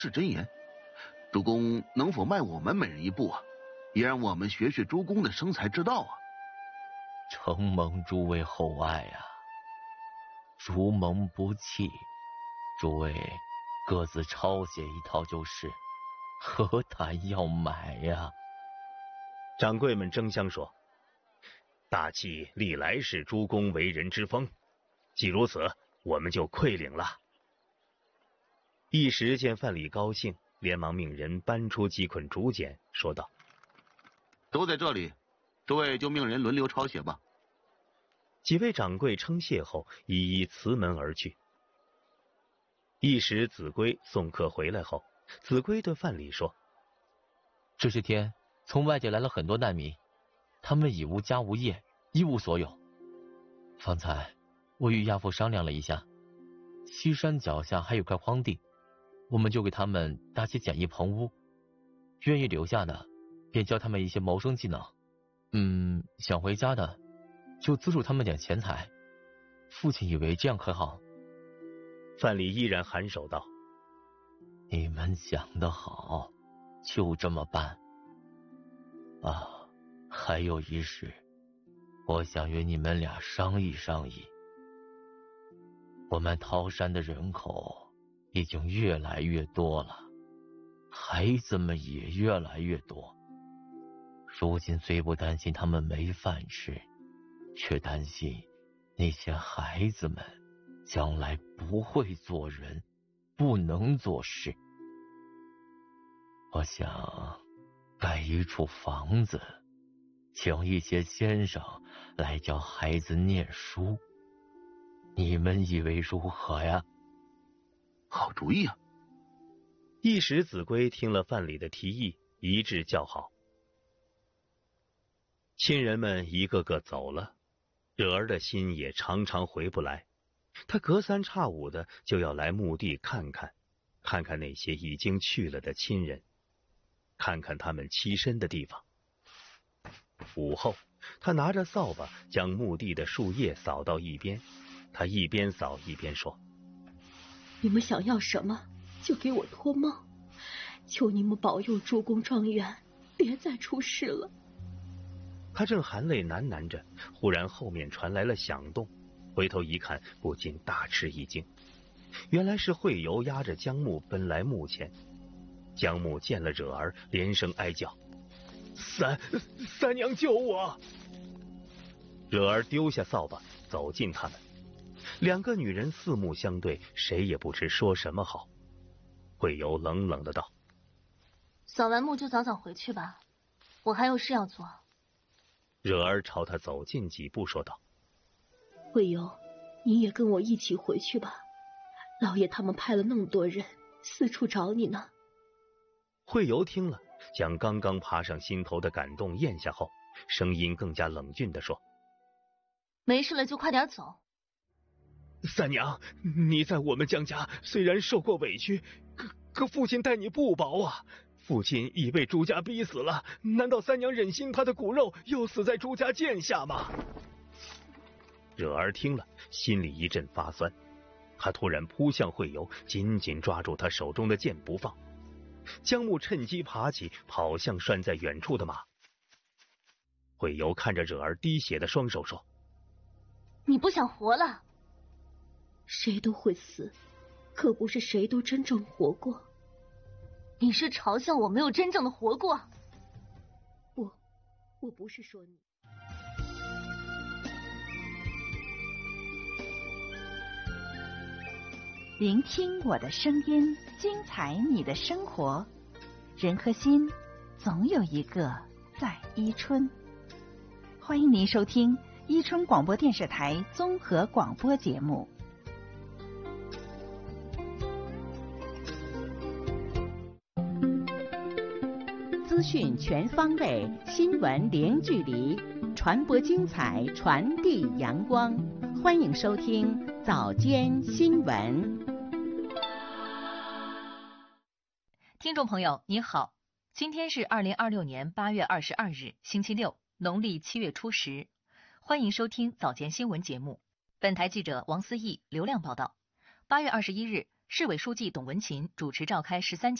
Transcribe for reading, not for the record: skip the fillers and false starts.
是真言。主公能否迈我们每人一步啊？也让我们学学诸公的生财之道啊！ 承蒙诸位厚爱啊，如蒙不弃，诸位各自抄写一套就是，何谈要买呀？ 掌柜们争相说：“大器历来是诸公为人之风，既如此，我们就馈领了。”一时见范蠡高兴，连忙命人搬出几捆竹简，说道：“ 都在这里，诸位就命人轮流抄写吧。” 几位掌柜称谢后，一一辞门而去。一时子规送客回来后，子规对范蠡说：“ 这些天从外界来了很多难民，他们已无家无业，一无所有。方才我与亚父商量了一下，西山脚下还有块荒地，我们就给他们搭起简易棚屋，愿意留下的便教他们一些谋生技能，想回家的就资助他们点钱财。父亲以为这样可好？” 范蠡依然颔首道：“ 你们想得好，就这么办。啊，还有一事，我想与你们俩商议商议。我们桃山的人口已经越来越多了，孩子们也越来越多。如今虽不担心他们没饭吃，却担心那些孩子们将来不会做人，不能做事。我想盖一处房子，请一些先生来教孩子念书，你们以为如何呀？” 好主意啊！ 一时子规听了范蠡的提议，一致叫好。亲人们一个个走了，惹儿的心也常常回不来。他隔三差五的就要来墓地看看，看看那些已经去了的亲人，看看他们栖身的地方。午后，他拿着扫把将墓地的树叶扫到一边，他一边扫一边说：“ 你们想要什么就给我托梦，求你们保佑诸公庄园别再出事了。” 他正含泪喃喃着，忽然后面传来了响动，回头一看，不禁大吃一惊。原来是惠游押着姜木奔来墓前。姜木见了惹儿，连声哀叫：“三娘救我！”惹儿丢下扫把，走近他们。两个女人四目相对，谁也不知说什么好。惠游冷冷的道：“ 扫完墓就早早回去吧，我还有事要做。” 惹儿朝他走近几步，说道：“ 惠游，你也跟我一起回去吧，老爷他们派了那么多人四处找你呢。” 惠游听了，将刚刚爬上心头的感动咽下后，声音更加冷峻地说：“ 没事了就快点走。”“ 三娘，你在我们姜家虽然受过委屈，可父亲待你不薄啊！父亲已被朱家逼死了，难道三娘忍心他的骨肉又死在朱家剑下吗？”惹儿听了，心里一阵发酸，他突然扑向惠游，紧紧抓住他手中的剑不放。姜木趁机爬起，跑向拴在远处的马。惠游看着惹儿滴血的双手说：“ 你不想活了？”“ 谁都会死，可不是谁都真正活过。”“ 你是嘲笑我没有真正的活过？”“ 我不是说你。” 聆听我的声音，精彩你的生活。人和心，总有一个在伊春。欢迎您收听伊春广播电视台综合广播节目。资讯全方位，新闻零距离，传播精彩，传递阳光。欢迎收听早间新闻。 听众朋友你好，今天是2026年8月22日星期六，农历7月初10，欢迎收听早间新闻节目。本台记者王思义、刘亮报道。8月21日， 市委书记董文勤主持召开13届